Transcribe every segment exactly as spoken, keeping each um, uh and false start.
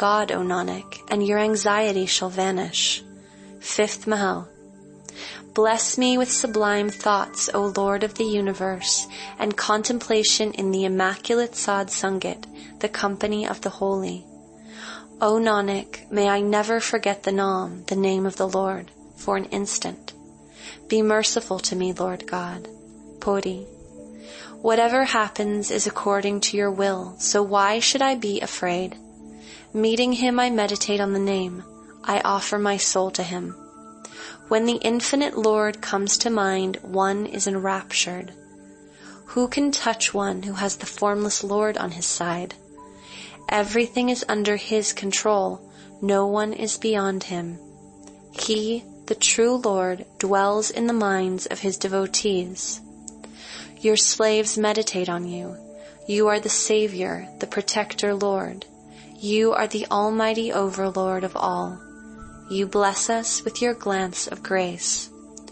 God, O Nanak, and your anxiety shall vanish. Fifth Mahal. Bless me with sublime thoughts, O Lord of the universe, and contemplation in the immaculate Sad Sangat, the company of the holy. O Nanak, may I never forget the Naam, the name of the Lord, for an instant. Be merciful to me, Lord God. Puri. Whatever happens is according to your will, so why should I be afraid? Meeting him, I meditate on the name. I offer my soul to him. When the infinite Lord comes to mind, one is enraptured. Who can touch one who has the formless Lord on his side? Everything is under his control. No one is beyond him. He, the true Lord, dwells in the minds of his devotees. Your slaves meditate on you. You are the Savior, the Protector Lord. You are the Almighty Overlord of all. You bless us with your glance of grace.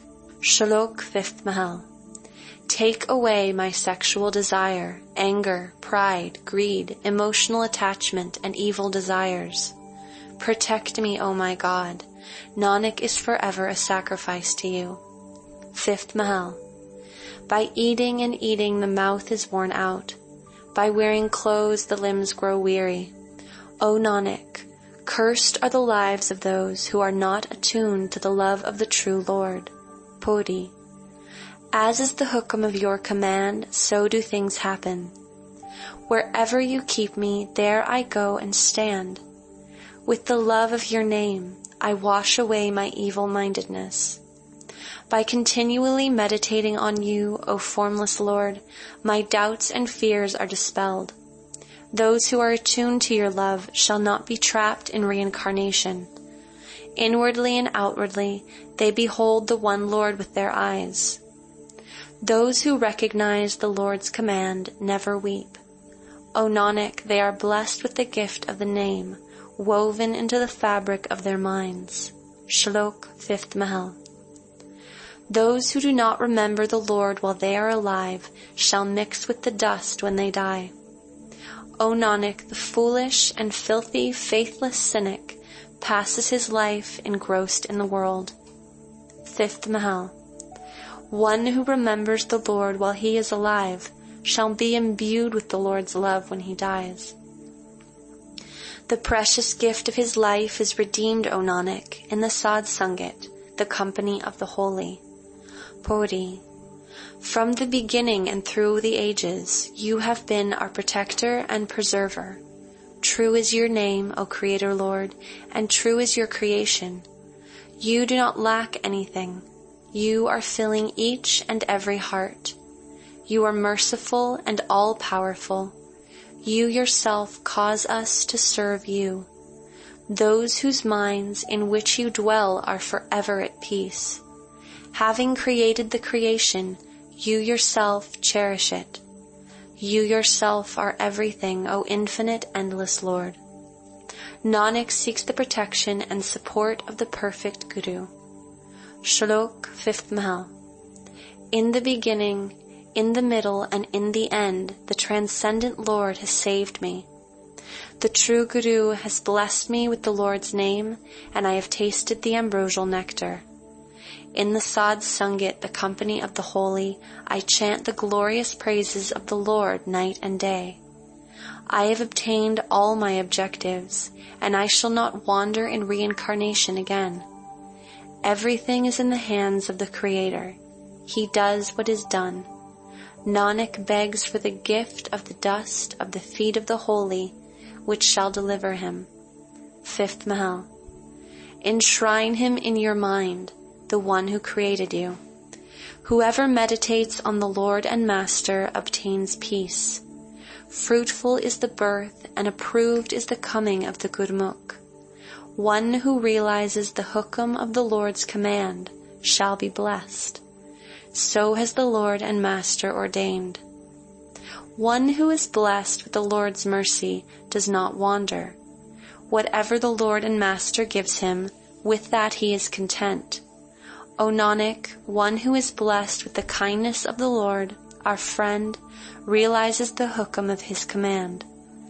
Shlok Fifth Mahal. Take away my sexual desire, anger, pride, greed, emotional attachment, and evil desires. Protect me, O my God. Nanak is forever a sacrifice to you. Fifth Mahal. By eating and eating the mouth is worn out. By wearing clothes the limbs grow weary. O Nanak, cursed are the lives of those who are not attuned to the love of the true Lord. Puri. As is the hukam of your command, so do things happen. Wherever you keep me, there I go and stand. With the love of your name, I wash away my evil-mindedness. By continually meditating on you, O formless Lord, my doubts and fears are dispelled. Those who are attuned to your love shall not be trapped in reincarnation. Inwardly and outwardly, they behold the one Lord with their eyes. Those who recognize the Lord's command never weep. O Nanak, they are blessed with the gift of the name, woven into the fabric of their minds. Shlok Fifth Mahal. Those who do not remember the Lord while they are alive shall mix with the dust when they die. O Nanak, the foolish and filthy, faithless cynic passes his life engrossed in the world. Fifth Mahal. One who remembers the Lord while he is alive shall be imbued with the Lord's love when he dies. The precious gift of his life is redeemed, O Nanak, in the Sad Sangat, the company of the holy. Puri. From the beginning and through the ages, you have been our protector and preserver. True is your name, O Creator Lord, and true is your creation. You do not lack anything. You are filling each and every heart. You are merciful and all-powerful. You yourself cause us to serve you. Those whose minds in which you dwell are forever at peace. Having created the creation, you yourself cherish it. You yourself are everything, O infinite, endless Lord. Nanak seeks the protection and support of the perfect Guru. Shlok Fifth Mahal. In the beginning, in the middle, and in the end, the transcendent Lord has saved me. The true Guru has blessed me with the Lord's name, and I have tasted the ambrosial nectar. In the Sad Sangat, the company of the holy, I chant the glorious praises of the Lord night and day. I have obtained all my objectives, and I shall not wander in reincarnation again. Everything is in the hands of the Creator. He does what is done. Nanak begs for the gift of the dust of the feet of the holy, which shall deliver him. Fifth Mahal. Enshrine him in your mind, the one who created you. Whoever meditates on the Lord and Master obtains peace. Fruitful is the birth, and approved is the coming of the Gurmukh. One who realizes the hukam of the Lord's command shall be blessed. So has the Lord and Master ordained. One who is blessed with the Lord's mercy does not wander. Whatever the Lord and Master gives him, with that he is content. O Nanak, one who is blessed with the kindness of the Lord, our friend, realizes the hukam of his command.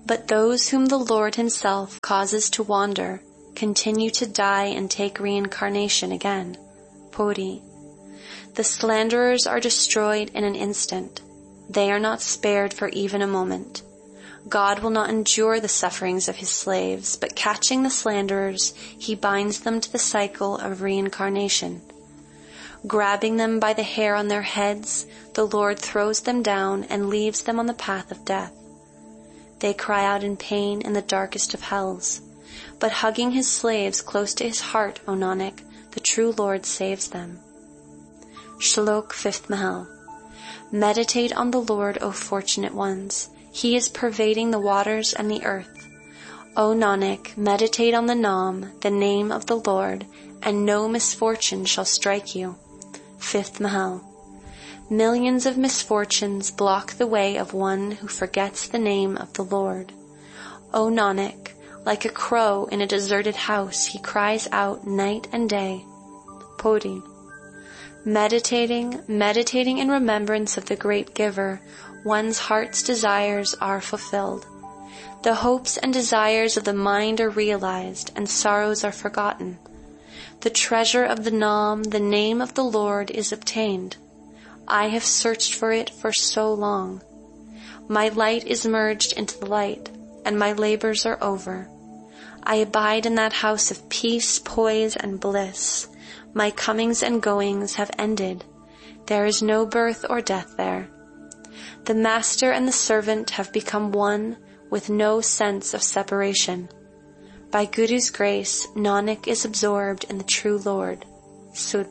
But those whom the Lord himself causes to wander continue to die and take reincarnation again. Puri. The slanderers are destroyed in an instant. They are not spared for even a moment. God will not endure the sufferings of his slaves, but catching the slanderers, he binds them to the cycle of reincarnation. Grabbing them by the hair on their heads, the Lord throws them down and leaves them on the path of death. They cry out in pain in the darkest of hells, but hugging his slaves close to his heart, O Nanak, the true Lord saves them. Shlok fifth Mahal. Meditate on the Lord, O fortunate ones. He is pervading the waters and the earth. O Nanak, meditate on the Nam, the name of the Lord, and no misfortune shall strike you. Fifth Mahal. Millions of misfortunes block the way of one who forgets the name of the Lord. O Nanak, like a crow in a deserted house, he cries out night and day. Puri. Meditating, meditating in remembrance of the great giver, one's heart's desires are fulfilled. The hopes and desires of the mind are realized, and sorrows are forgotten. The treasure of the Nam, the name of the Lord, is obtained. I have searched for it for so long. My light is merged into the light, and my labors are over. I abide in that house of peace, poise, and bliss. My comings and goings have ended. There is no birth or death there. The master and the servant have become one, with no sense of separation. By Guru's grace, Nanak is absorbed in the true Lord. Sud.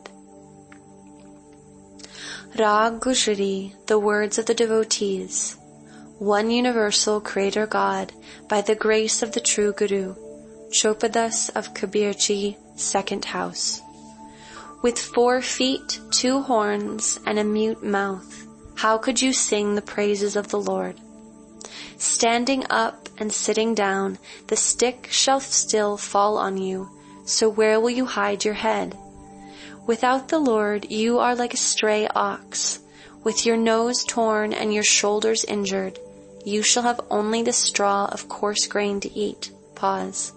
Rag Gujari, the words of the devotees. One universal Creator God, by the grace of the true Guru. Chopadas of Kabirji, second house. With four feet, two horns, and a mute mouth, how could you sing the praises of the Lord? Standing up and sitting down, the stick shall still fall on you, so where will you hide your head? Without the Lord, you are like a stray ox. With your nose torn and your shoulders injured, you shall have only the straw of coarse grain to eat. Pause.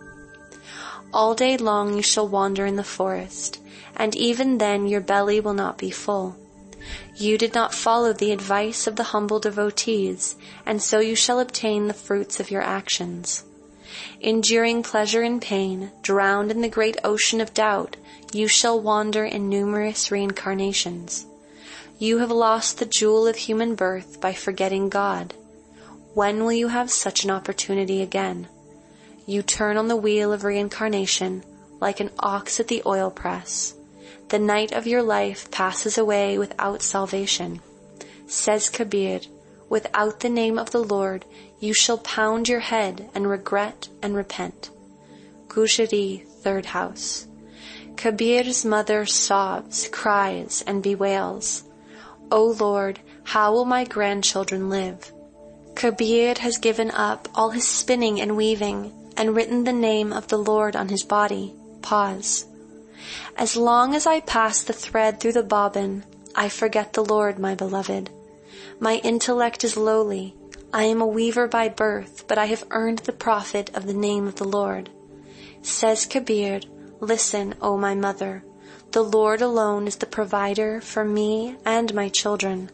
All day long you shall wander in the forest, and even then your belly will not be full. You did not follow the advice of the humble devotees, and so you shall obtain the fruits of your actions. Enduring pleasure and pain, drowned in the great ocean of doubt, you shall wander in numerous reincarnations. You have lost the jewel of human birth by forgetting God. When will you have such an opportunity again? You turn on the wheel of reincarnation like an ox at the oil press. The night of your life passes away without salvation. Says Kabir, without the name of the Lord, you shall pound your head and regret and repent. Gujari, third house. Kabir's mother sobs, cries, and bewails, O Lord, how will my grandchildren live? Kabir has given up all his spinning and weaving, and written the name of the Lord on his body. Pause. As long as I pass the thread through the bobbin, I forget the Lord, my beloved. My intellect is lowly. I am a weaver by birth, but I have earned the profit of the name of the Lord. Says Kabir, listen, O my mother. The Lord alone is the provider for me and my children.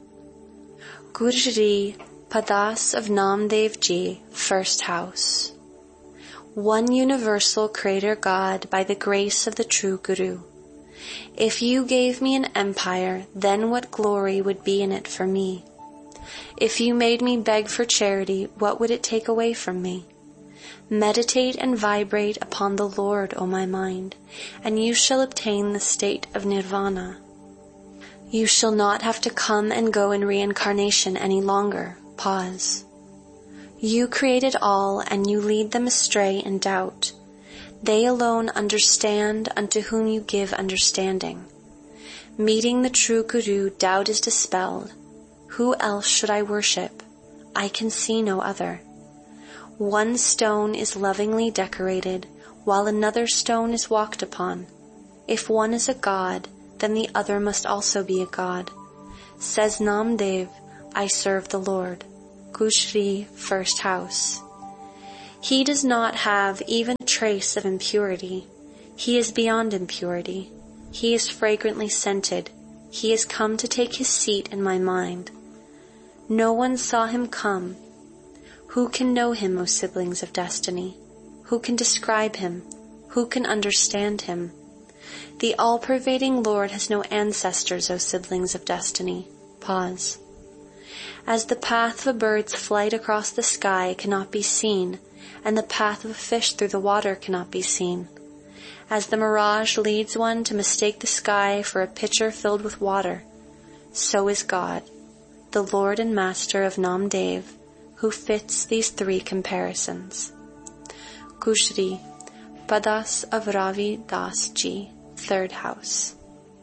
Gujari, Padas of Namdev Ji, first house. One universal Creator God by the grace of the true Guru. If you gave me an empire, then what glory would be in it for me? If you made me beg for charity, what would it take away from me? Meditate and vibrate upon the Lord, O my mind, and you shall obtain the state of nirvana. You shall not have to come and go in reincarnation any longer. Pause. You created all, and you lead them astray in doubt. They alone understand unto whom you give understanding. Meeting the true Guru, doubt is dispelled. Who else should I worship? I can see no other. One stone is lovingly decorated, while another stone is walked upon. If one is a god, then the other must also be a god. Says Namdev, I serve the Lord. Gujari, first house. He does not have even a trace of impurity. He is beyond impurity. He is fragrantly scented. He has come to take his seat in my mind. No one saw him come. Who can know him, O siblings of destiny? Who can describe him? Who can understand him? The all-pervading Lord has no ancestors, O siblings of destiny. Pause. As the path of a bird's flight across the sky cannot be seen, and the path of a fish through the water cannot be seen, as the mirage leads one to mistake the sky for a pitcher filled with water, so is God, the Lord and Master of Namdev, who fits these three comparisons. Kushri, Padas of Ravi Das Ji, third house.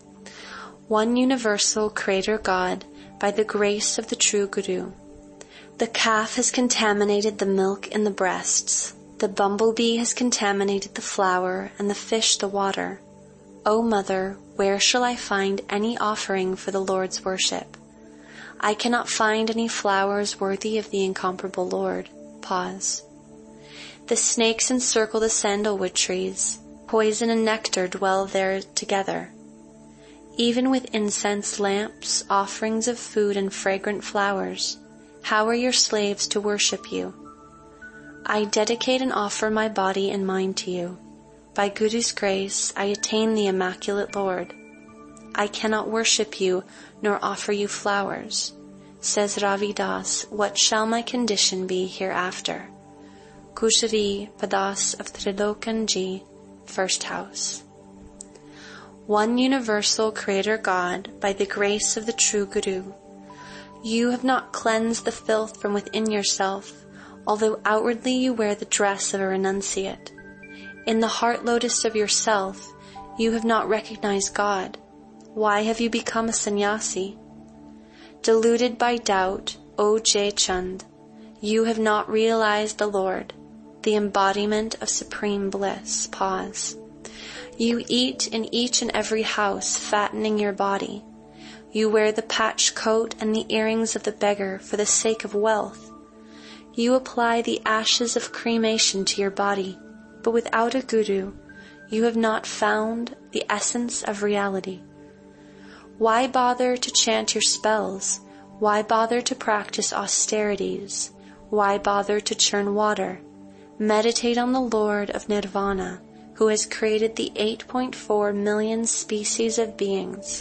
One universal Creator God, by the grace of the true Guru. The calf has contaminated the milk in the breasts. The bumblebee has contaminated the flour, and the fish the water. O Mother, where shall I find any offering for the Lord's worship? I cannot find any flowers worthy of the incomparable Lord. Pause. The snakes encircle the sandalwood trees. Poison and nectar dwell there together. Even with incense, lamps, offerings of food, and fragrant flowers, how are your slaves to worship you? I dedicate and offer my body and mind to you. By Guru's grace, I attain the Immaculate Lord. I cannot worship you, nor offer you flowers. Says Ravi Das, what shall my condition be hereafter? Kushari Padas of Trilokan Ji, first house. One universal Creator God, by the grace of the true Guru. You have not cleansed the filth from within yourself, although outwardly you wear the dress of a renunciate. In the heart lotus of yourself, you have not recognized God. Why have you become a sannyasi? Deluded by doubt, O Jai Chand, you have not realized the Lord, the embodiment of supreme bliss. Pause. You eat in each and every house, fattening your body. You wear the patched coat and the earrings of the beggar for the sake of wealth. You apply the ashes of cremation to your body, but without a guru, you have not found the essence of reality. Why bother to chant your spells? Why bother to practice austerities? Why bother to churn water? Meditate on the Lord of Nirvana, who has created the eight point four million species of beings.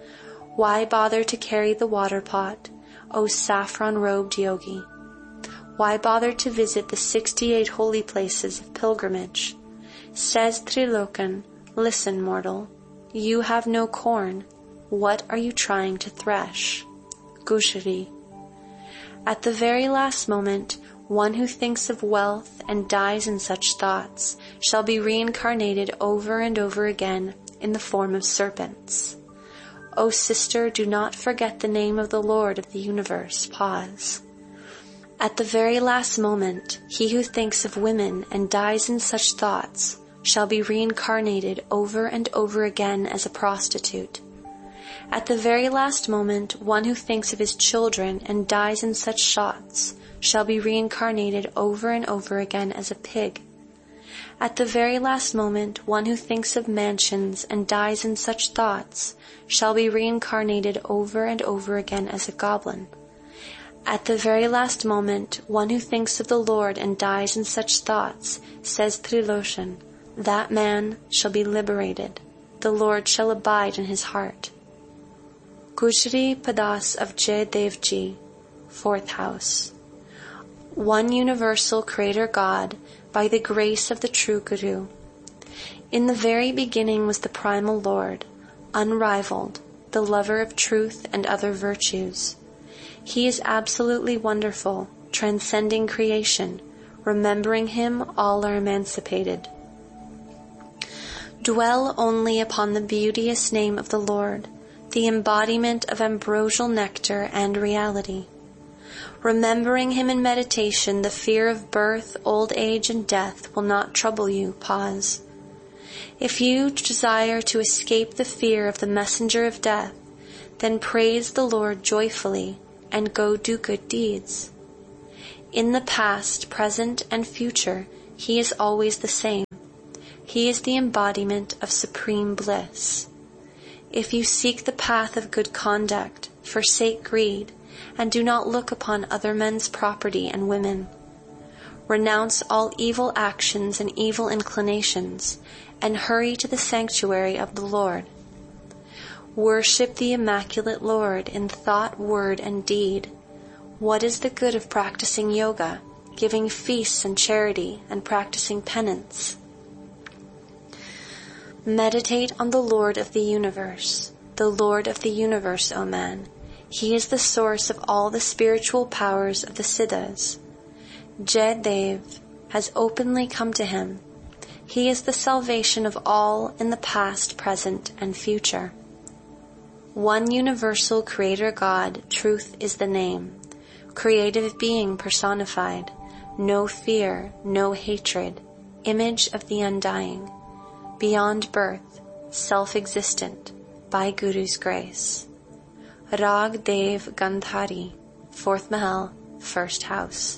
Why bother to carry the water pot, O saffron-robed yogi? Why bother to visit the sixty-eight holy places of pilgrimage? Says Trilokan, listen, mortal, you have no corn. What are you trying to thresh? Gushari. At the very last moment, one who thinks of wealth and dies in such thoughts shall be reincarnated over and over again in the form of serpents. O sister, do not forget the name of the Lord of the universe. Pause. At the very last moment, he who thinks of women and dies in such thoughts shall be reincarnated over and over again as a prostitute. At the very last moment, one who thinks of his children and dies in such thoughts shall be reincarnated over and over again as a pig. At the very last moment, one who thinks of mansions and dies in such thoughts shall be reincarnated over and over again as a goblin. At the very last moment, one who thinks of the Lord and dies in such thoughts, says Triloshan, that man shall be liberated. The Lord shall abide in his heart. Kushri Padas of Jai Devji, fourth house. One universal Creator God, by the grace of the true Guru. In the very beginning was the primal Lord, unrivaled, the lover of truth and other virtues. He is absolutely wonderful, transcending creation. Remembering him, all are emancipated. Dwell only upon the beauteous name of the Lord, the embodiment of ambrosial nectar and reality. Remembering him in meditation, the fear of birth, old age, and death will not trouble you. Pause. If you desire to escape the fear of the messenger of death, then praise the Lord joyfully and go do good deeds. In the past, present, and future, he is always the same. He is the embodiment of supreme bliss. If you seek the path of good conduct, forsake greed, and do not look upon other men's property and women. Renounce all evil actions and evil inclinations, and hurry to the sanctuary of the Lord. Worship the immaculate Lord in thought, word, and deed. What is the good of practicing yoga, giving feasts and charity, and practicing penance? Meditate on the Lord of the universe, the Lord of the universe, O man. He is the source of all the spiritual powers of the Siddhas. Jayadeva has openly come to him. He is the salvation of all in the past, present, and future. One universal creator God, truth is the name. Creative being personified. No fear, no hatred. Image of the undying. Beyond birth, self-existent, by Guru's grace. Rag Dev Gandhari, fourth Mahal, first house.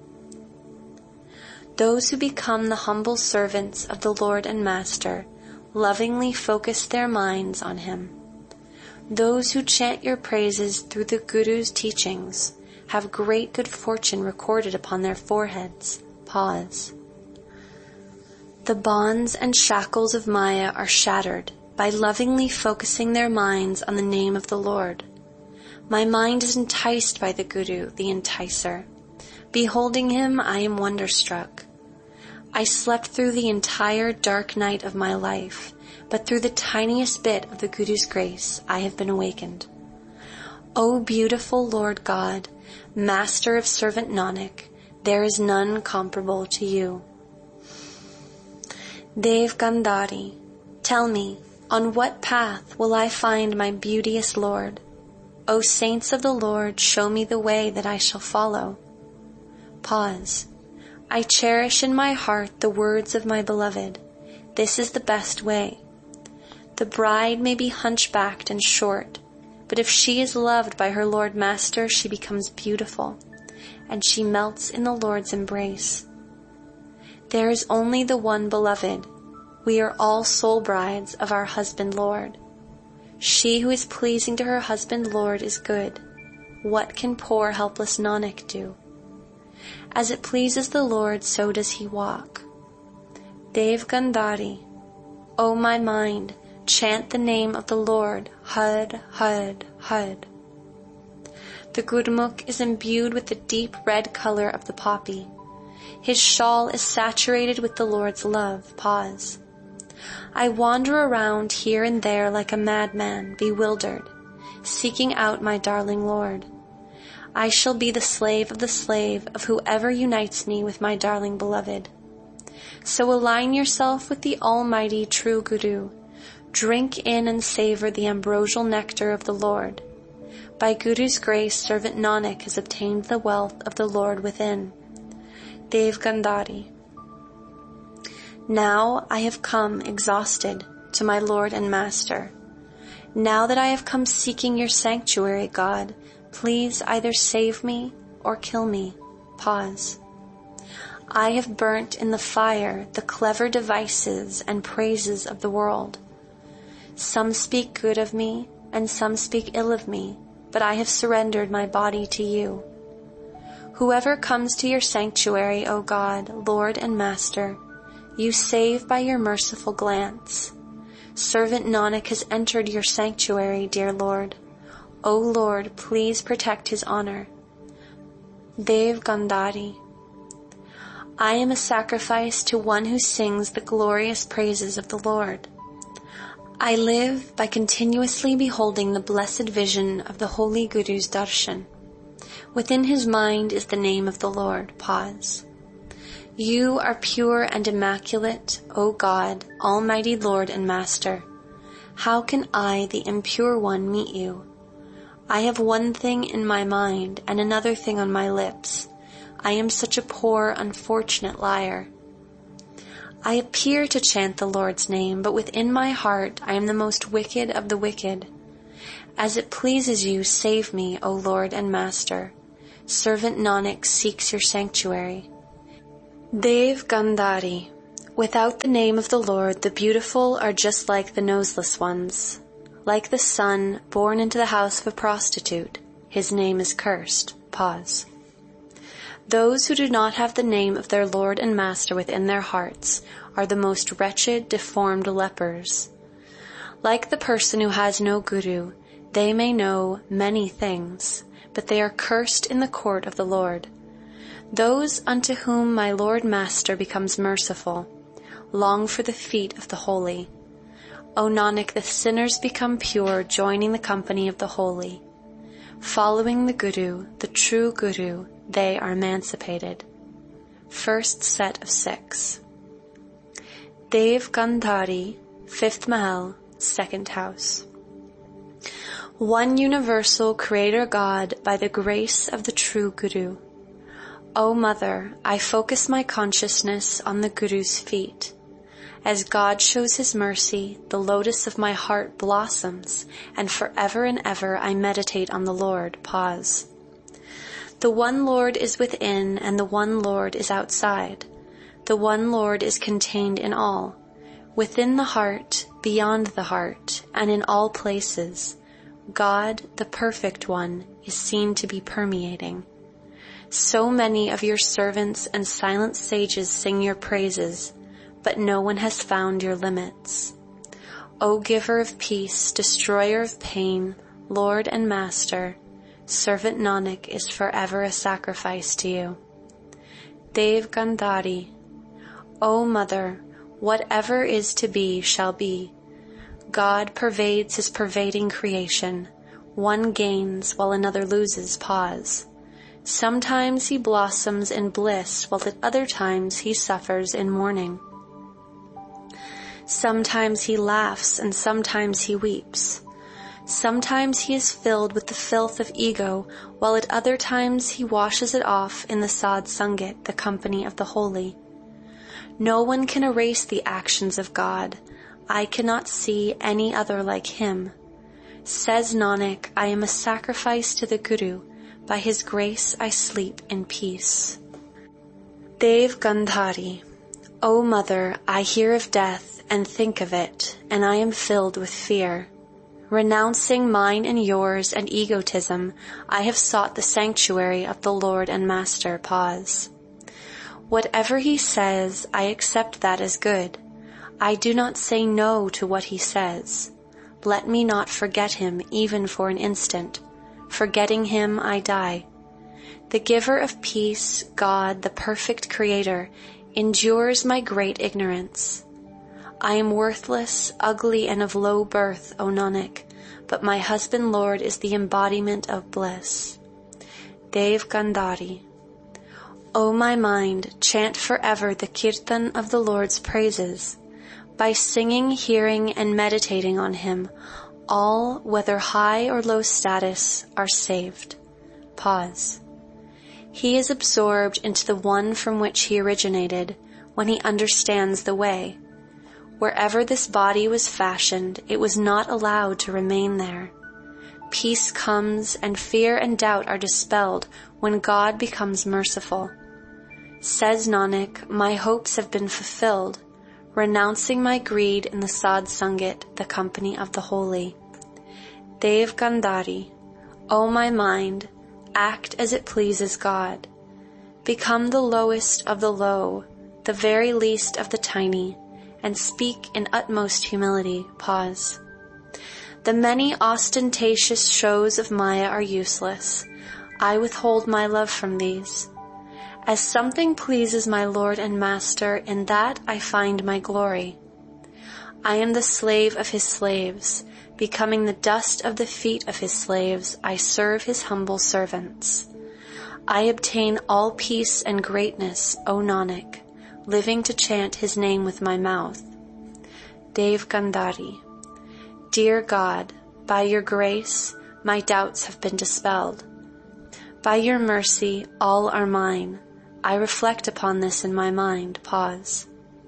Those who become the humble servants of the Lord and Master lovingly focus their minds on him. Those who chant your praises through the Guru's teachings have great good fortune recorded upon their foreheads. Pause. The bonds and shackles of Maya are shattered by lovingly focusing their minds on the name of the Lord. My mind is enticed by the Guru, the enticer. Beholding him, I am wonderstruck. I slept through the entire dark night of my life, but through the tiniest bit of the Guru's grace, I have been awakened. O beautiful Lord God, Master of servant Nanak, there is none comparable to you. Dev Gandhari, tell me, on what path will I find my beauteous Lord? O saints of the Lord, show me the way that I shall follow. Pause. I cherish in my heart the words of my beloved. This is the best way. The bride may be hunchbacked and short, but if she is loved by her Lord Master, she becomes beautiful, and she melts in the Lord's embrace. There is only the one beloved. We are all soul brides of our husband Lord. She who is pleasing to her husband Lord is good. What can poor helpless Nanak do? As it pleases the Lord, so does he walk. Dev Gandhari, O my mind, chant the name of the Lord, Had, Had, Had. The Gurmukh is imbued with the deep red color of the poppy. His shawl is saturated with the Lord's love. Pause. I wander around here and there like a madman, bewildered, seeking out my darling Lord. I shall be the slave of the slave of whoever unites me with my darling beloved. So align yourself with the almighty true Guru. Drink in and savor the ambrosial nectar of the Lord. By Guru's grace, servant Nanak has obtained the wealth of the Lord within. Dev Gandhari. Now I have come exhausted to my Lord and Master. Now that I have come seeking your sanctuary, God, please either save me or kill me. Pause. I have burnt in the fire the clever devices and praises of the world. Some speak good of me, and some speak ill of me, but I have surrendered my body to you. Whoever comes to your sanctuary, O God, Lord and Master, you save by your merciful glance. Servant Nanak has entered your sanctuary, dear Lord. O Lord, please protect his honor. Dev Gandhari. I am a sacrifice to one who sings the glorious praises of the Lord. I live by continuously beholding the blessed vision of the holy Guru's darshan. Within his mind is the name of the Lord. Pause. You are pure and immaculate, O God, Almighty Lord and Master. How can I, the impure one, meet you? I have one thing in my mind and another thing on my lips. I am such a poor, unfortunate liar. I appear to chant the Lord's name, but within my heart I am the most wicked of the wicked. As it pleases you, save me, O Lord and Master. Servant Nanak seeks your sanctuary. Dev Gandhari. Without the name of the Lord, the beautiful are just like the noseless ones. Like the son born into the house of a prostitute, his name is cursed. Pause. Those who do not have the name of their Lord and Master within their hearts are the most wretched, deformed lepers. Like the person who has no guru, they may know many things, but they are cursed in the court of the Lord. Those unto whom my Lord Master becomes merciful long for the feet of the holy. O Nanak, the sinners become pure, joining the company of the holy. Following the Guru, the true Guru, they are emancipated. First set of six. Dev Gandhari, fifth Mahal, second house. One universal Creator God by the grace of the true Guru. O Mother, I focus my consciousness on the Guru's feet. As God shows His mercy, the lotus of my heart blossoms, and forever and ever I meditate on the Lord. Pause. The one Lord is within, and the one Lord is outside. The one Lord is contained in all, within the heart, beyond the heart, and in all places. God, the Perfect One, is seen to be permeating. So many of your servants and silent sages sing your praises, but no one has found your limits. O Giver of peace, Destroyer of pain, Lord and Master, Servant Nanak is forever a sacrifice to you. Dev Gandhari. O Mother, whatever is to be shall be. God pervades His pervading creation. One gains while another loses. Pause. Sometimes He blossoms in bliss, while at other times He suffers in mourning. Sometimes He laughs and sometimes He weeps. Sometimes He is filled with the filth of ego, while at other times He washes it off in the Sad Sangat, the company of the holy. No one can erase the actions of God. I cannot see any other like Him. Says Nanak, I am a sacrifice to the Guru. By His grace I sleep in peace. Dev Gandhari. O Mother, I hear of death and think of it, and I am filled with fear. Renouncing mine and yours and egotism, I have sought the sanctuary of the Lord and Master. Pause. Whatever He says, I accept that as good. I do not say no to what He says. Let me not forget Him even for an instant. Forgetting Him, I die. The Giver of peace, God, the perfect Creator, endures my great ignorance. I am worthless, ugly, and of low birth, O Nanak, but my husband Lord is the embodiment of bliss. Dev Gandhari. O my mind, chant forever the kirtan of the Lord's praises. By singing, hearing, and meditating on Him, all, whether high or low status, are saved. Pause. He is absorbed into the one from which he originated when he understands the way. Wherever this body was fashioned, it was not allowed to remain there. Peace comes and fear and doubt are dispelled when God becomes merciful. Says Nanak, my hopes have been fulfilled, renouncing my greed in the Sad Sangat, the company of the holy. Dev Gandhari. O my mind, act as it pleases God. Become the lowest of the low, the very least of the tiny, and speak in utmost humility. Pause. The many ostentatious shows of Maya are useless. I withhold my love from these. As something pleases my Lord and Master, in that I find my glory. I am the slave of His slaves. Becoming the dust of the feet of His slaves, I serve His humble servants. I obtain all peace and greatness, O Nanak, living to chant His name with my mouth. Dev Gandhari. Dear God, by Your grace, my doubts have been dispelled. By Your mercy, all are mine. I reflect upon this in my mind. Pause.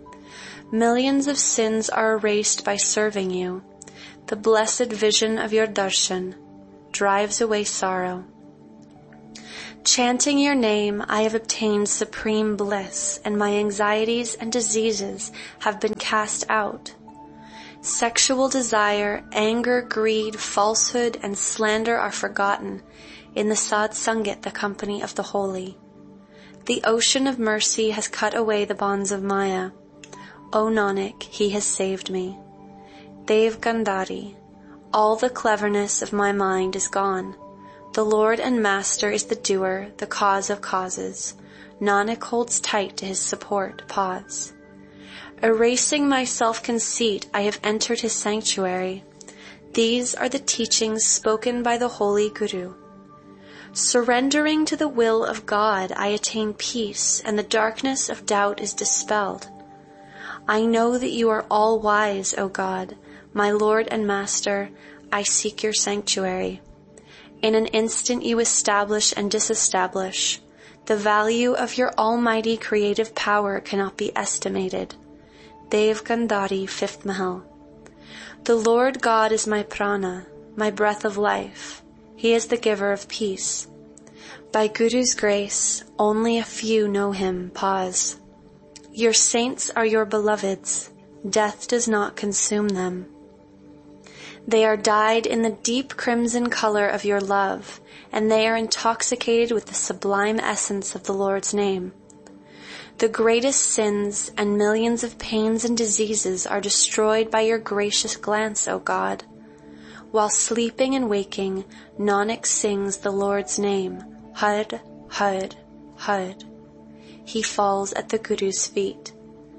Millions of sins are erased by serving You. The blessed vision of Your darshan drives away sorrow. Chanting your name, I have obtained supreme bliss, and my anxieties and diseases have been cast out. Sexual desire, anger, greed, falsehood, and slander are forgotten in the Sad Sangat, the company of the holy. The ocean of mercy has cut away the bonds of Maya. O Nanak, he has saved me. Dev Gandhari, all the cleverness of my mind is gone. The Lord and Master is the doer, the cause of causes. Nanak holds tight to his support. Pause. Erasing my self-conceit, I have entered his sanctuary. These are the teachings spoken by the Holy Guru. Surrendering to the will of God, I attain peace, and the darkness of doubt is dispelled. I know that you are all wise, O God, my Lord and Master. I seek your sanctuary. In an instant you establish and disestablish. The value of your almighty creative power cannot be estimated. Dev Gandhari, fifth Mahal. The Lord God is my prana, my breath of life. He is the giver of peace. By Guru's grace, only a few know him. Pause. Your saints are your beloveds. Death does not consume them. They are dyed in the deep crimson color of your love, and they are intoxicated with the sublime essence of the Lord's name. The greatest sins and millions of pains and diseases are destroyed by your gracious glance, O God. While sleeping and waking, Nanak sings the Lord's name, Had, Had, Had. He falls at the Guru's feet.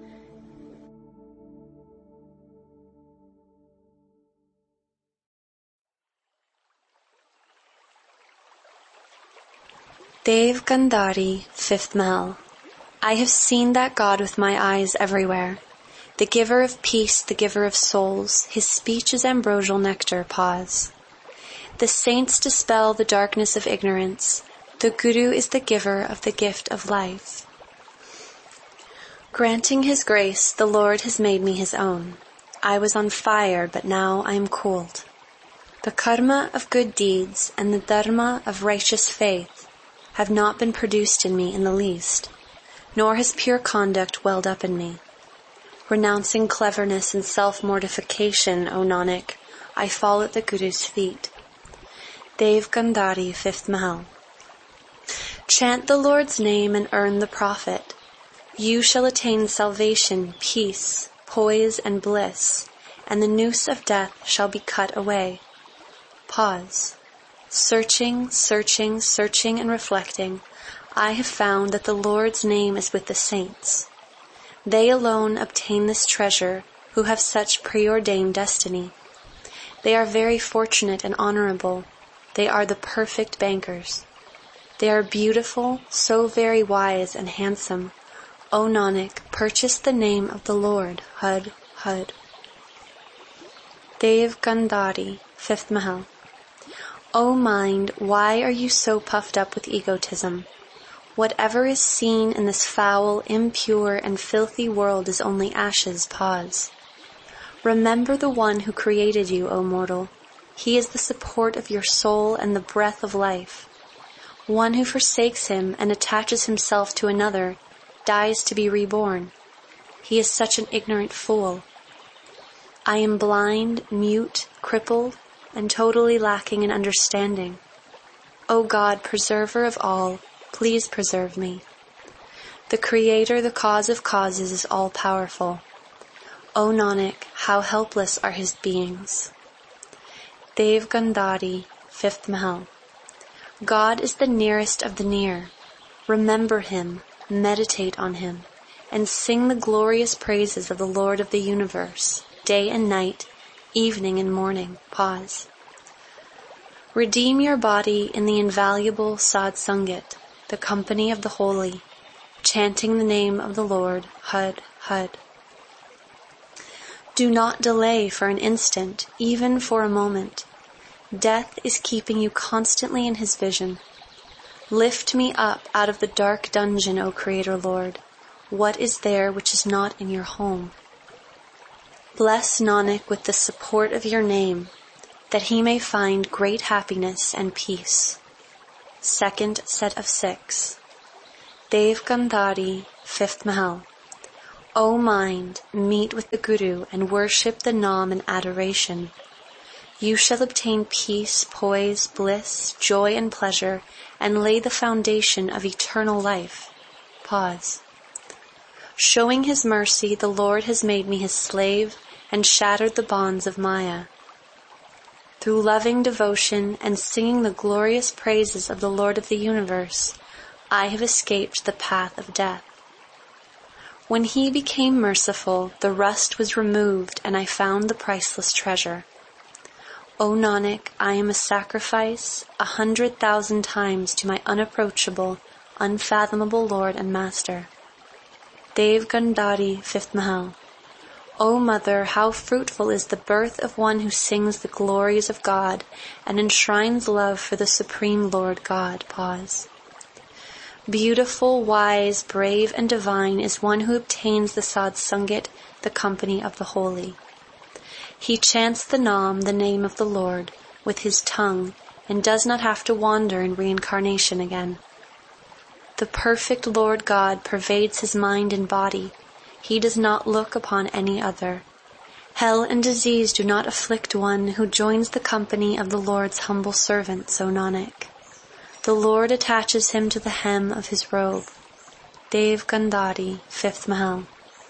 Dev Gandhari, fifth Mahal. I have seen that God with my eyes everywhere. The giver of peace, the giver of souls, his speech is ambrosial nectar. Pause. The saints dispel the darkness of ignorance. The Guru is the giver of the gift of life. Granting his grace, the Lord has made me his own. I was on fire, but now I am cooled. The karma of good deeds and the dharma of righteous faith have not been produced in me in the least, nor has pure conduct welled up in me. Renouncing cleverness and self-mortification, O Nanak, I fall at the Guru's feet. Dev Gandhari, fifth Mahal. Chant the Lord's name and earn the profit. You shall attain salvation, peace, poise, and bliss, and the noose of death shall be cut away. Pause. Searching, searching, searching, and reflecting, I have found that the Lord's name is with the saints. They alone obtain this treasure who have such preordained destiny. They are very fortunate and honorable. They are the perfect bankers. They are beautiful, so very wise and handsome. O Nanak, purchase the name of the Lord. Had, Had. Dev Gandhari, fifth Mahal. O mind, why are you so puffed up with egotism? Whatever is seen in this foul, impure, and filthy world is only ashes. Pause. Remember the one who created you, O mortal. He is the support of your soul and the breath of life. One who forsakes him and attaches himself to another dies to be reborn. He is such an ignorant fool. I am blind, mute, crippled, and totally lacking in understanding. O God, preserver of all, please preserve me. The Creator, the cause of causes, is all-powerful. O Nanak, how helpless are his beings. Dev Gandhari, fifth Mahal. God is the nearest of the near. Remember him, meditate on him, and sing the glorious praises of the Lord of the universe, day and night, evening and morning. Pause. Redeem your body in the invaluable Sad Sangat, the company of the holy, chanting the name of the Lord, Had, Had. Do not delay for an instant, even for a moment. Death is keeping you constantly in his vision. Lift me up out of the dark dungeon, O Creator Lord. What is there which is not in your home? Bless Nanak with the support of your name, that he may find great happiness and peace. Second set of six. Dev Gandhari, fifth Mahal. O mind, meet with the Guru and worship the Nam in adoration. You shall obtain peace, poise, bliss, joy and pleasure, and lay the foundation of eternal life. Pause. Showing his mercy, the Lord has made me his slave and shattered the bonds of Maya. Through loving devotion and singing the glorious praises of the Lord of the universe, I have escaped the path of death. When he became merciful, the rust was removed and I found the priceless treasure. O Nanak, I am a sacrifice a hundred thousand times to my unapproachable, unfathomable Lord and Master. Dev Gandhari, fifth Mahal. O Mother, how fruitful is the birth of one who sings the glories of God and enshrines love for the Supreme Lord God. Pause. Beautiful, wise, brave, and divine is one who obtains the Sadsangat, the company of the holy. He chants the Nam, the name of the Lord, with his tongue and does not have to wander in reincarnation again. The perfect Lord God pervades his mind and body. He does not look upon any other. Hell and disease do not afflict one who joins the company of the Lord's humble servants, O Nanak. The Lord attaches him to the hem of his robe. Dev Gandhari, fifth Mahal.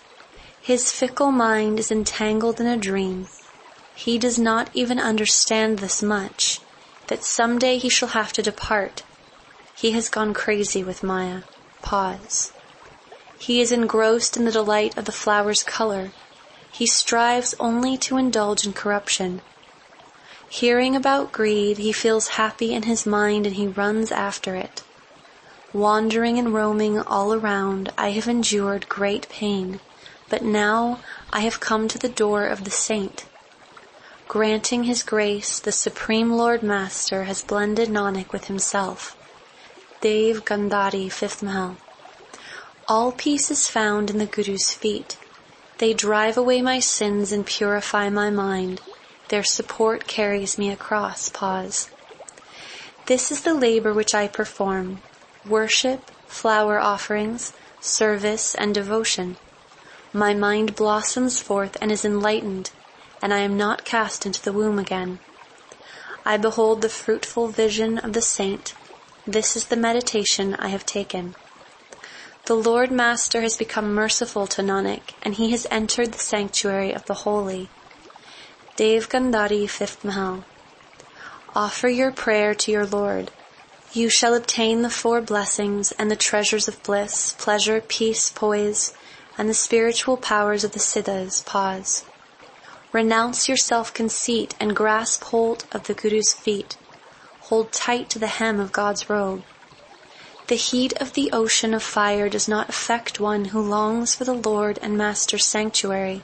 His fickle mind is entangled in a dream. He does not even understand this much, that someday he shall have to depart. He has gone crazy with Maya. Pause. He is engrossed in the delight of the flower's color. He strives only to indulge in corruption. Hearing about greed, he feels happy in his mind and he runs after it. Wandering and roaming all around, I have endured great pain, but now I have come to the door of the saint. Granting his grace, the Supreme Lord Master has blended Nanak with himself. Dev Gandhari, fifth Mahal. All peace is found in the Guru's feet. They drive away my sins and purify my mind. Their support carries me across. Pause. This is the labor which I perform: worship, flower offerings, service, and devotion. My mind blossoms forth and is enlightened, and I am not cast into the womb again. I behold the fruitful vision of the saint. This is the meditation I have taken. The Lord Master has become merciful to Nanak, and he has entered the sanctuary of the holy. Dev Gandhari, fifth Mahal. Offer your prayer to your Lord. You shall obtain the four blessings and the treasures of bliss, pleasure, peace, poise, and the spiritual powers of the Siddhas. Pause. Renounce your self-conceit and grasp hold of the Guru's feet. Hold tight to the hem of God's robe. The heat of the ocean of fire does not affect one who longs for the Lord and Master's sanctuary.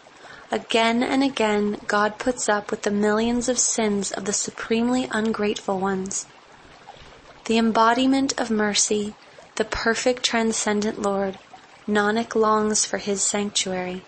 Again and again, God puts up with the millions of sins of the supremely ungrateful ones. The embodiment of mercy, the perfect transcendent Lord, Nanak longs for his sanctuary.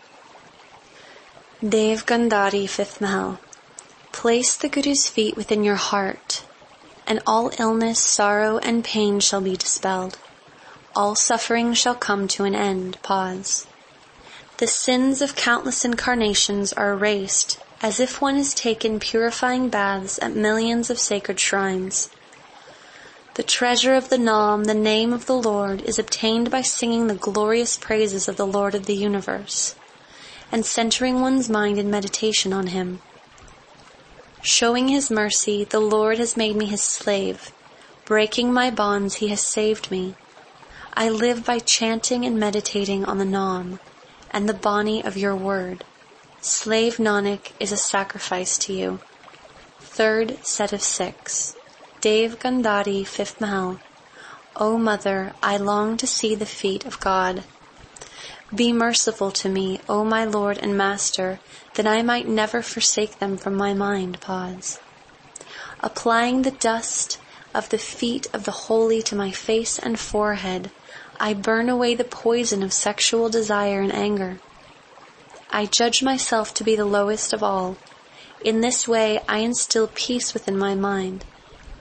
Dev Gandhari, fifth Mahal. Place the Guru's feet within your heart, and all illness, sorrow, and pain shall be dispelled. All suffering shall come to an end. Pause. The sins of countless incarnations are erased, as if one has taken purifying baths at millions of sacred shrines. The treasure of the Nam, the name of the Lord, is obtained by singing the glorious praises of the Lord of the universe, and centering one's mind in meditation on him. Showing his mercy, the Lord has made me his slave. Breaking my bonds, he has saved me. I live by chanting and meditating on the Nam and the Bani of your word. Slave Nanak is a sacrifice to you. Third set of six. Dev Gandhari, fifth Mahal. O Mother, I long to see the feet of God. Be merciful to me, O my Lord and Master, that I might never forsake them from my mind. Pause. Applying the dust of the feet of the holy to my face and forehead, I burn away the poison of sexual desire and anger. I judge myself to be the lowest of all. In this way I instill peace within my mind.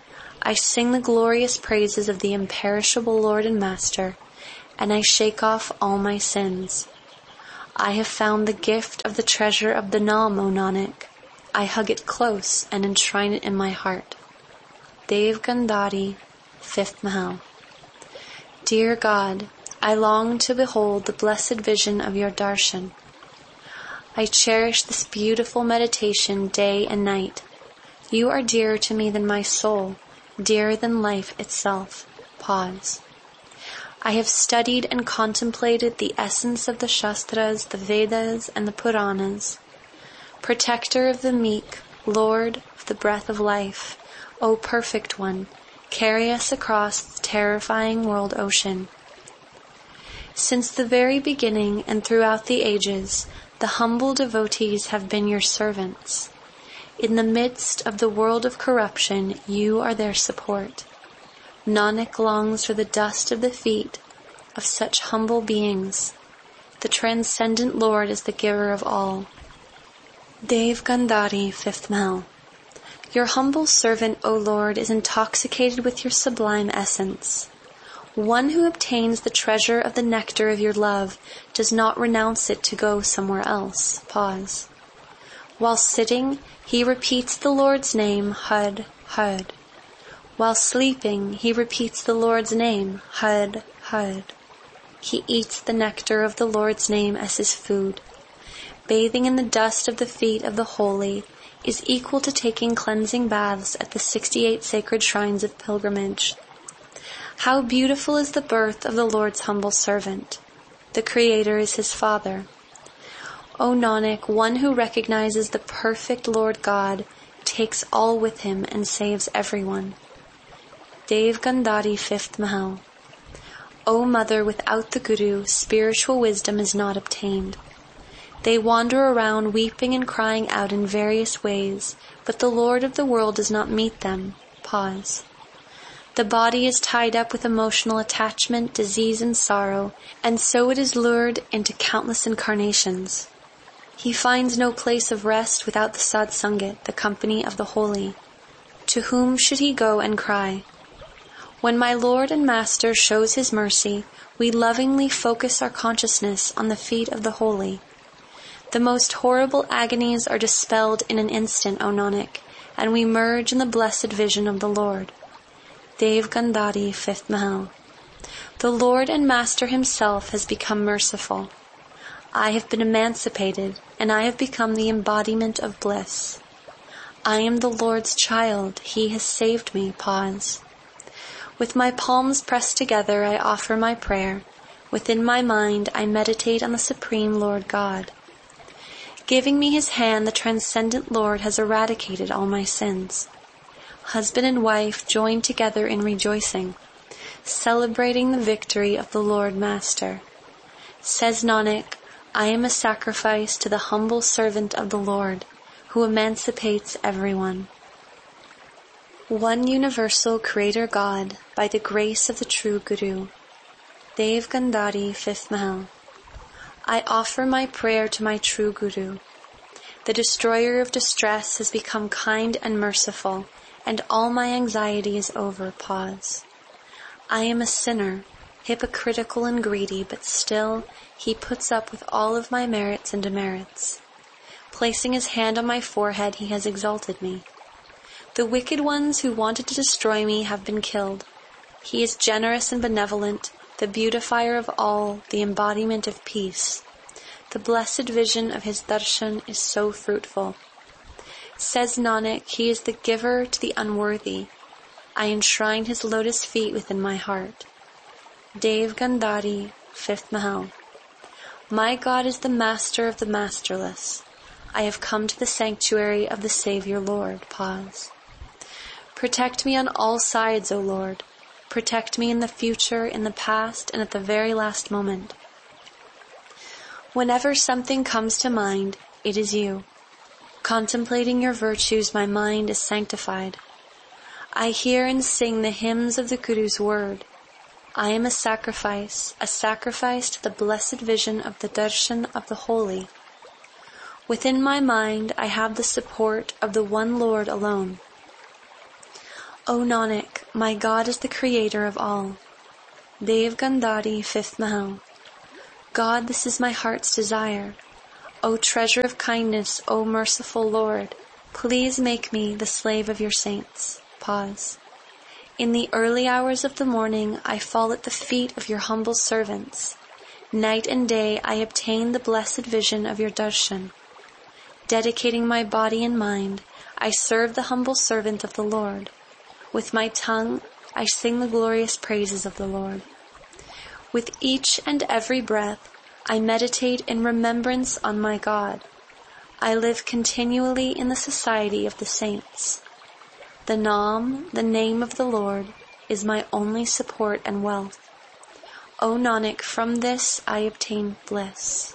I sing the glorious praises of the imperishable Lord and Master, and I shake off all my sins. I have found the gift of the treasure of the Naam, O Nanak. I hug it close and enshrine it in my heart. Dev Gandhari, fifth Mahal. Dear God, I long to behold the blessed vision of your darshan. I cherish this beautiful meditation day and night. You are dearer to me than my soul, dearer than life itself. Pause. I have studied and contemplated the essence of the Shastras, the Vedas, and the Puranas. Protector of the meek, Lord of the breath of life, O perfect one, carry us across the terrifying world ocean. Since the very beginning and throughout the ages, the humble devotees have been your servants. In the midst of the world of corruption, you are their support. Nanak longs for the dust of the feet of such humble beings. The transcendent Lord is the giver of all. Dev Gandhari, fifth Mahal. Your humble servant, O Lord, is intoxicated with your sublime essence. One who obtains the treasure of the nectar of your love does not renounce it to go somewhere else. Pause. While sitting, he repeats the Lord's name, Had, Had. While sleeping, he repeats the Lord's name, Had, Had. He eats the nectar of the Lord's name as his food. Bathing in the dust of the feet of the holy is equal to taking cleansing baths at the sixty-eight sacred shrines of pilgrimage. How beautiful is the birth of the Lord's humble servant. The Creator is his Father. O Nanak, one who recognizes the perfect Lord God takes all with him and saves everyone. Dev Gandhari, fifth Mahal. O Mother, without the Guru, spiritual wisdom is not obtained. They wander around weeping and crying out in various ways, but the Lord of the world does not meet them. Pause. The body is tied up with emotional attachment, disease, and sorrow, and so it is lured into countless incarnations. He finds no place of rest without the Sadsangat, the company of the holy. To whom should he go and cry? When my Lord and Master shows his mercy, we lovingly focus our consciousness on the feet of the holy. The most horrible agonies are dispelled in an instant, O Nanak, and we merge in the blessed vision of the Lord. Dev Gandhari, fifth Mahal. The Lord and Master himself has become merciful. I have been emancipated, and I have become the embodiment of bliss. I am the Lord's child. He has saved me. Pause. With my palms pressed together, I offer my prayer. Within my mind, I meditate on the Supreme Lord God. Giving me his hand, the transcendent Lord has eradicated all my sins. Husband and wife join together in rejoicing, celebrating the victory of the Lord Master. Says Nanak, I am a sacrifice to the humble servant of the Lord, who emancipates everyone. One universal Creator God, by the grace of the true Guru. Dev Gandhari, fifth Mahal. I offer my prayer to my true Guru. The destroyer of distress has become kind and merciful, and all my anxiety is over. Pause. I am a sinner, hypocritical and greedy, but still he puts up with all of my merits and demerits. Placing his hand on my forehead, he has exalted me. The wicked ones who wanted to destroy me have been killed. He is generous and benevolent, the beautifier of all, the embodiment of peace. The blessed vision of his darshan is so fruitful. Says Nanak, he is the giver to the unworthy. I enshrine his lotus feet within my heart. Dev Gandhari, fifth Mahal. My God is the master of the masterless. I have come to the sanctuary of the Savior Lord. Pause. Protect me on all sides, O Lord. Protect me in the future, in the past, and at the very last moment. Whenever something comes to mind, it is you. Contemplating your virtues, my mind is sanctified. I hear and sing the hymns of the Guru's word. I am a sacrifice, a sacrifice to the blessed vision of the darshan of the holy. Within my mind, I have the support of the one Lord alone. O Nanak, my God is the creator of all. Dev Gandhari, fifth Mahal. God, this is my heart's desire. O treasure of kindness, O merciful Lord, please make me the slave of your saints. Pause. In the early hours of the morning, I fall at the feet of your humble servants. Night and day, I obtain the blessed vision of your darshan. Dedicating my body and mind, I serve the humble servant of the Lord. With my tongue, I sing the glorious praises of the Lord. With each and every breath, I meditate in remembrance on my God. I live continually in the society of the saints. The Naam, the name of the Lord, is my only support and wealth. O Nanak, from this I obtain bliss.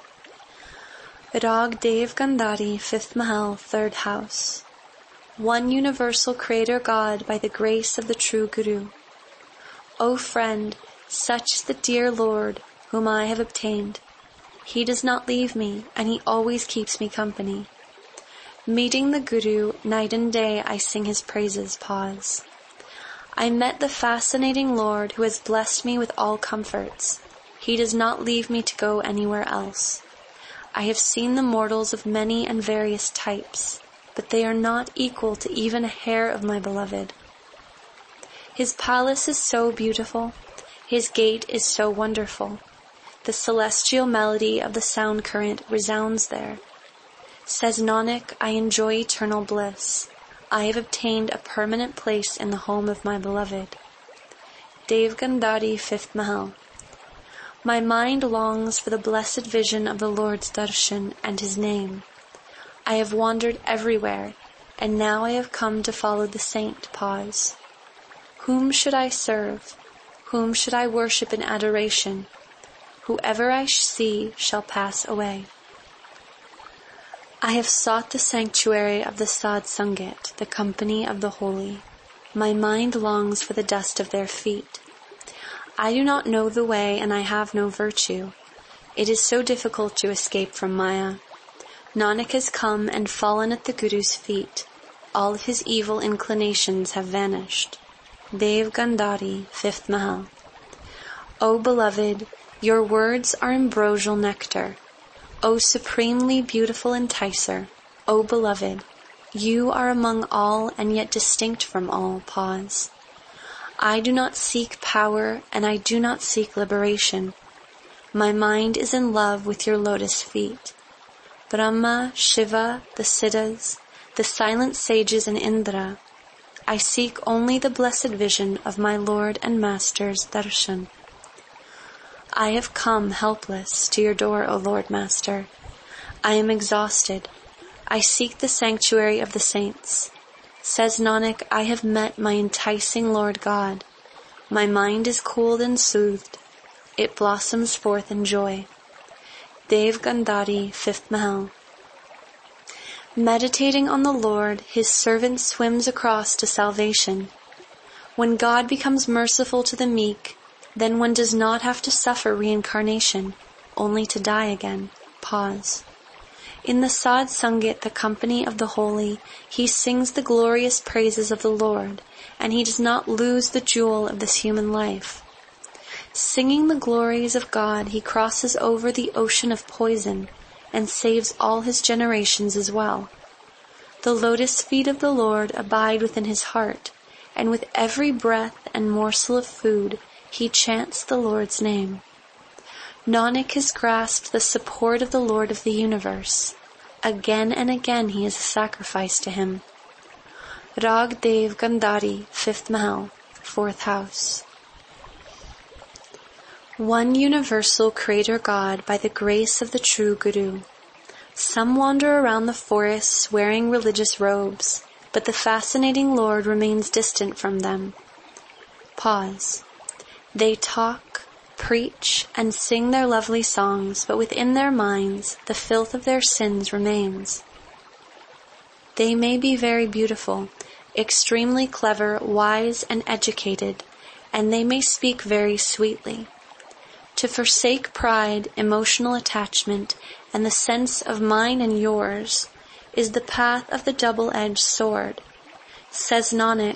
Rag Dev Gandhari, fifth Mahal, third house. One universal Creator God by the grace of the true Guru. O friend, such is the dear Lord whom I have obtained. He does not leave me, and he always keeps me company. Meeting the Guru, night and day I sing his praises. Pause. I met the fascinating Lord who has blessed me with all comforts. He does not leave me to go anywhere else. I have seen the mortals of many and various types, but they are not equal to even a hair of my beloved. His palace is so beautiful. His gate is so wonderful. The celestial melody of the sound current resounds there. Says Nanak, I enjoy eternal bliss. I have obtained a permanent place in the home of my beloved. Dev Gandhari, fifth Mahal. My mind longs for the blessed vision of the Lord's darshan and his name. I have wandered everywhere, and now I have come to follow the saint. Pause. Whom should I serve? Whom should I worship in adoration? Whoever I see shall pass away. I have sought the sanctuary of the Sadh Sangat, the company of the holy. My mind longs for the dust of their feet. I do not know the way, and I have no virtue. It is so difficult to escape from Maya. Nanak has come and fallen at the Guru's feet. All of his evil inclinations have vanished. Dev Gandhari, fifth Mahal. O beloved, your words are ambrosial nectar. O supremely beautiful enticer, O beloved, you are among all and yet distinct from all. Pause. I do not seek power and I do not seek liberation. My mind is in love with your lotus feet. Brahma, Shiva, the Siddhas, the silent sages and Indra, I seek only the blessed vision of my Lord and Master's darshan. I have come helpless to your door, O Lord Master. I am exhausted. I seek the sanctuary of the saints. Says Nanak, I have met my enticing Lord God. My mind is cooled and soothed. It blossoms forth in joy. Dev Gandhari, fifth Mahal. Meditating on the Lord, his servant swims across to salvation. When God becomes merciful to the meek, then one does not have to suffer reincarnation, only to die again. Pause. In the Sadh Sangat, the company of the holy, he sings the glorious praises of the Lord, and he does not lose the jewel of this human life. Singing the glories of God, he crosses over the ocean of poison and saves all his generations as well. The lotus feet of the Lord abide within his heart, and with every breath and morsel of food, he chants the Lord's name. Nanak has grasped the support of the Lord of the universe. Again and again he is a sacrifice to him. Rag Dev Gandhari, fifth Mahal, fourth house. One universal Creator God by the grace of the true Guru. Some wander around the forests wearing religious robes, but the fascinating Lord remains distant from them. Pause. They talk, preach, and sing their lovely songs, but within their minds the filth of their sins remains. They may be very beautiful, extremely clever, wise, and educated, and they may speak very sweetly. To forsake pride, emotional attachment, and the sense of mine and yours is the path of the double-edged sword. Says Nanak,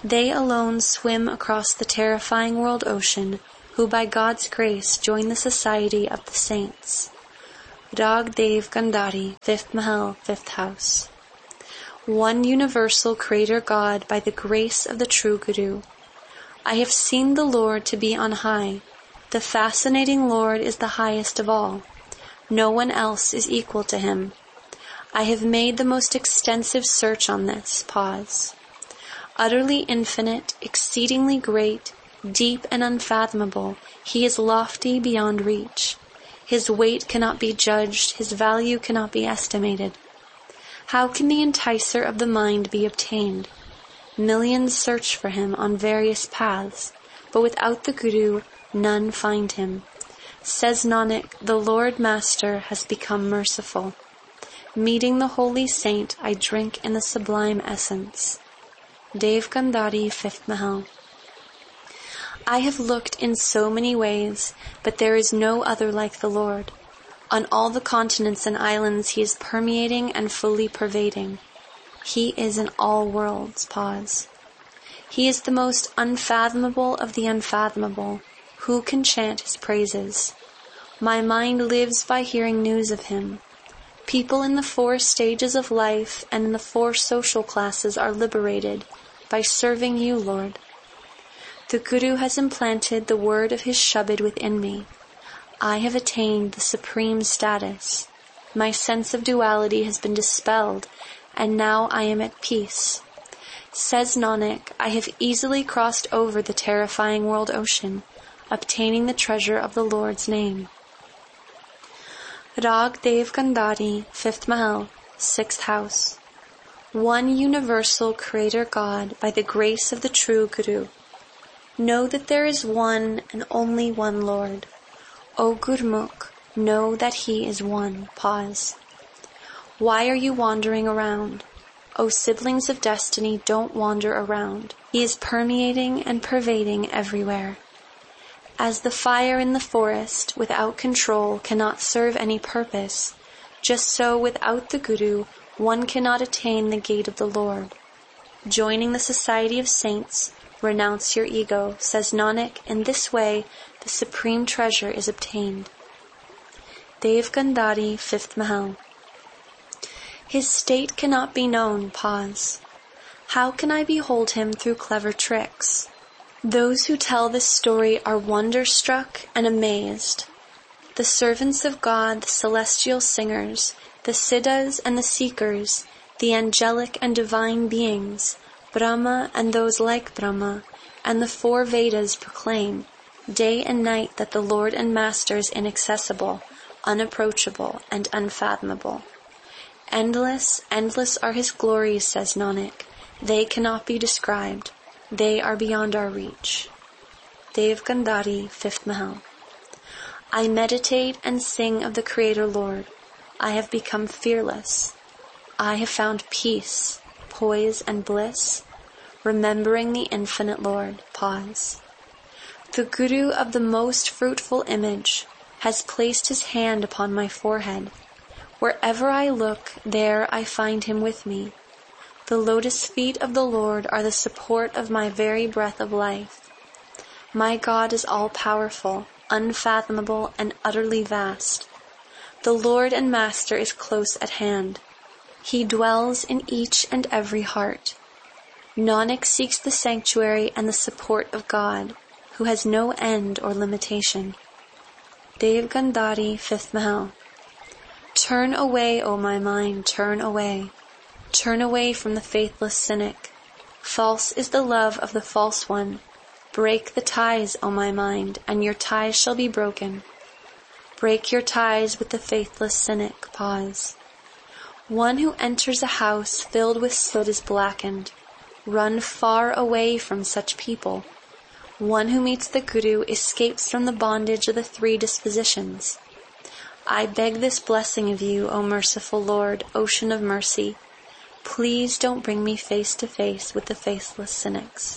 They alone swim across the terrifying world ocean, who by God's grace join the society of the saints. Rag Dev Gandhari, fifth Mahal, fifth house. One universal Creator God by the grace of the true Guru. I have seen the Lord to be on high. The fascinating Lord is the highest of all. No one else is equal to him. I have made the most extensive search on this. Pause. Utterly infinite, exceedingly great, deep and unfathomable, he is lofty beyond reach. His weight cannot be judged, his value cannot be estimated. How can the enticer of the mind be obtained? Millions search for him on various paths, but without the Guru, none find him. Says Nanak, the Lord Master has become merciful. Meeting the holy saint, I drink in the sublime essence. Dev Gandhari, fifth Mahal. I have looked in so many ways, but there is no other like the Lord. On all the continents and islands he is permeating and fully pervading. He is in all worlds. Pause. He is the most unfathomable of the unfathomable. Who can chant his praises? My mind lives by hearing news of him. People in the four stages of life and in the four social classes are liberated by serving you, Lord. The Guru has implanted the word of his Shabad within me. I have attained the supreme status. My sense of duality has been dispelled, and now I am at peace. Says Nanak, I have easily crossed over the terrifying world ocean, obtaining the treasure of the Lord's name. Rag Dev Gandhari, fifth Mahal, sixth house. One universal Creator God by the grace of the true Guru. Know that there is one and only one Lord. O Gurmukh, know that he is one. Pause. Why are you wandering around? O siblings of destiny, don't wander around. He is permeating and pervading everywhere. As the fire in the forest, without control, cannot serve any purpose, just so without the Guru, one cannot attain the gate of the Lord. Joining the society of saints, renounce your ego. Says Nanak, in this way, the supreme treasure is obtained. Dev Gandhari, fifth Mahal. His state cannot be known. Pause. How can I behold him through clever tricks? Those who tell this story are wonder-struck and amazed. The servants of God, the celestial singers, the siddhas and the seekers, the angelic and divine beings, Brahma and those like Brahma, and the four Vedas proclaim, day and night, that the Lord and Master is inaccessible, unapproachable, and unfathomable. Endless, endless are his glories, says Nanak. They cannot be described. They are beyond our reach. Dev Gandhari, fifth Mahal. I meditate and sing of the Creator Lord. I have become fearless. I have found peace, poise, and bliss, remembering the infinite Lord. Pause. The Guru of the most fruitful image has placed his hand upon my forehead. Wherever I look, there I find him with me. The lotus feet of the Lord are the support of my very breath of life. My God is all-powerful, unfathomable, and utterly vast. The Lord and Master is close at hand. He dwells in each and every heart. Nanak seeks the sanctuary and the support of God, who has no end or limitation. Dev Gandhari, fifth Mahal. Turn away, O my mind, turn away. Turn away from the faithless cynic. False is the love of the false one. Break the ties, O my mind, and your ties shall be broken. Break your ties with the faithless cynic. Pause. One who enters a house filled with soot is blackened. Run far away from such people. One who meets the Guru escapes from the bondage of the three dispositions. I beg this blessing of you, O merciful Lord, ocean of mercy. Please don't bring me face to face with the faithless cynics.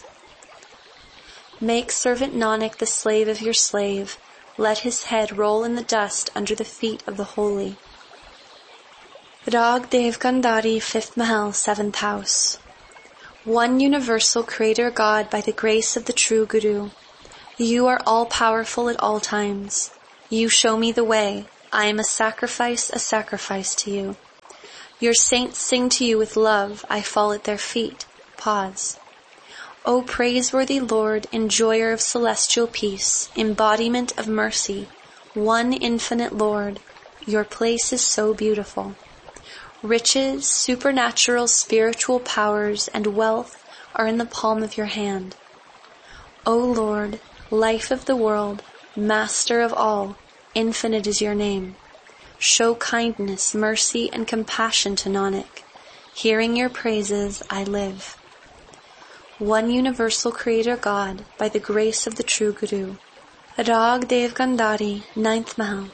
Make servant Nanak the slave of your slave. Let his head roll in the dust under the feet of the holy. Rag Dev Gandhari, fifth Mahal, seventh house. One universal Creator God, by the grace of the true Guru. You are all-powerful at all times. You show me the way. I am a sacrifice, a sacrifice to you. Your saints sing to you with love. I fall at their feet. Pause. O praiseworthy Lord, enjoyer of celestial peace, embodiment of mercy, one infinite Lord, your place is so beautiful. Riches, supernatural spiritual powers, and wealth are in the palm of your hand. O Lord, life of the world, master of all, infinite is your name. Show kindness, mercy, and compassion to Nanak. Hearing your praises, I live. One universal Creator God, by the grace of the true Guru. Rag Dev Gandhari, ninth Mahal.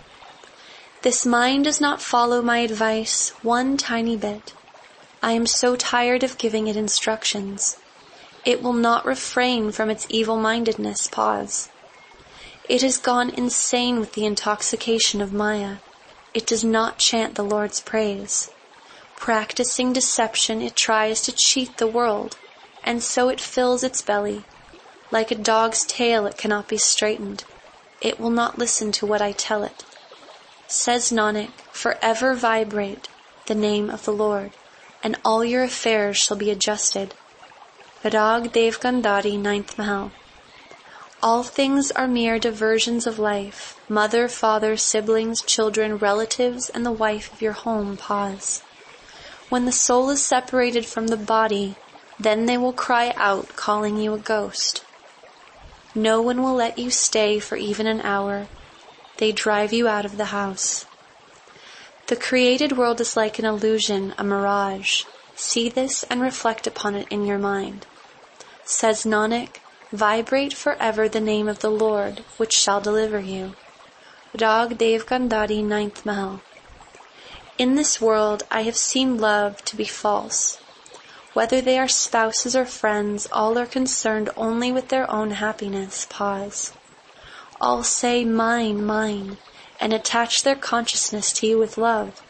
This mind does not follow my advice one tiny bit. I am so tired of giving it instructions. It will not refrain from its evil-mindedness. Pause. It has gone insane with the intoxication of Maya. It does not chant the Lord's praise. Practicing deception, it tries to cheat the world, and so it fills its belly. Like a dog's tail, it cannot be straightened. It will not listen to what I tell it. Says Nanak, forever vibrate the name of the Lord, and all your affairs shall be adjusted. Rag Dev Gandhari, ninth Mahal. All things are mere diversions of life. Mother, father, siblings, children, relatives, and the wife of your home. Pause. When the soul is separated from the body, then they will cry out, calling you a ghost. No one will let you stay for even an hour. They drive you out of the house. The created world is like an illusion, a mirage. See this and reflect upon it in your mind. Says Nanak, vibrate forever the name of the Lord, which shall deliver you. Rag Dev Gandhari, ninth Mahal. In this world I have seen love to be false. Whether they are spouses or friends, all are concerned only with their own happiness. Pause. All say, mine, mine, and attach their consciousness to you with love.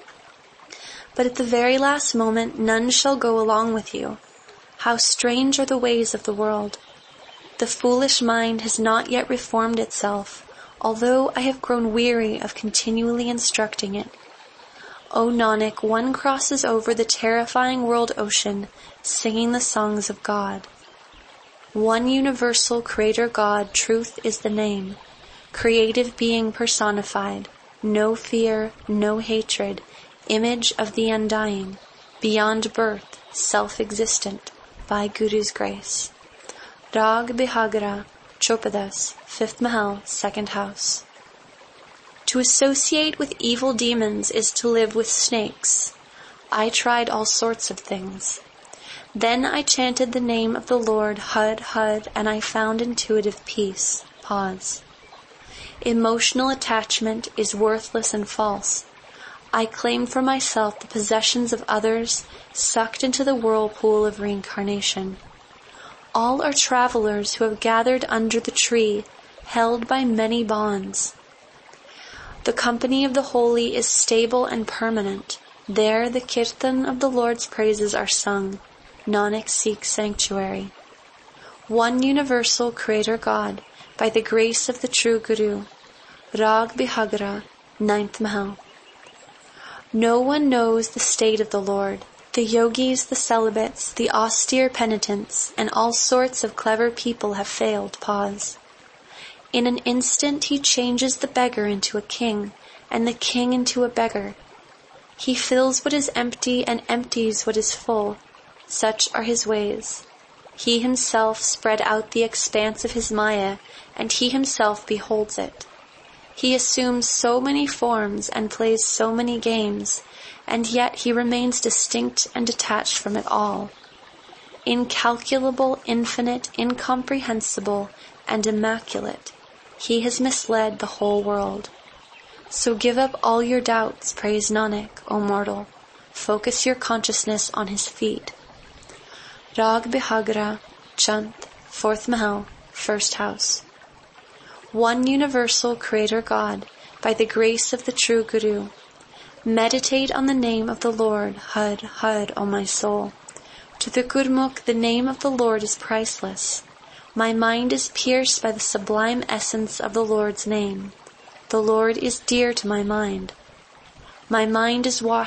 But at the very last moment, none shall go along with you. How strange are the ways of the world. The foolish mind has not yet reformed itself, although I have grown weary of continually instructing it. O Nanak, one crosses over the terrifying world ocean, singing the songs of God. One universal Creator God, truth is the name. Creative being personified, no fear, no hatred, image of the undying, beyond birth, self-existent, by Guru's grace. Rag Bihagra, Chopadas, fifth Mahal, second house. To associate with evil demons is to live with snakes. I tried all sorts of things. Then I chanted the name of the Lord, Hud, Hud, and I found intuitive peace. Pause. Emotional attachment is worthless and false. I claimed for myself the possessions of others, sucked into the whirlpool of reincarnation. All are travelers who have gathered under the tree, held by many bonds. The company of the holy is stable and permanent. There the kirtan of the Lord's praises are sung. Nanak seeks sanctuary. One universal Creator God, by the grace of the true Guru. Rag Bihagra, ninth Mahal. No one knows the state of the Lord. The yogis, the celibates, the austere penitents, and all sorts of clever people have failed. Pause. In an instant he changes the beggar into a king, and the king into a beggar. He fills what is empty and empties what is full. Such are his ways. He himself spread out the expanse of his Maya, and he himself beholds it. He assumes so many forms and plays so many games, and yet he remains distinct and detached from it all. Incalculable, infinite, incomprehensible, and immaculate, he has misled the whole world. So give up all your doubts, praise Nanak, O mortal. Focus your consciousness on his feet. Rag Bihagra, Chant, fourth Mahal, first house. One universal Creator God, by the grace of the true Guru. Meditate on the name of the Lord, Hud, Hud, O my soul. To the Gurmukh, the name of the Lord is priceless. My mind is pierced by the sublime essence of the Lord's name. The Lord is dear to my mind. My mind is washed